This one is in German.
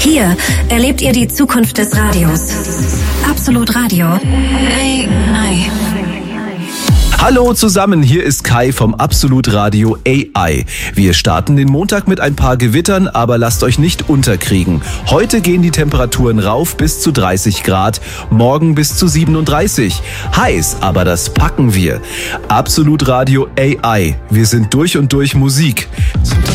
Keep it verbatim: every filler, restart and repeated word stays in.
Hier erlebt ihr die Zukunft des Radios. Absolut Radio. A I. Hallo zusammen, hier ist Kai vom Absolut Radio A I. Wir starten den Montag mit ein paar Gewittern, aber lasst euch nicht unterkriegen. Heute gehen die Temperaturen rauf bis zu dreißig Grad, morgen bis zu siebenunddreißig. Heiß, aber das packen wir. Absolut Radio A I. Wir sind durch und durch Musik. Zum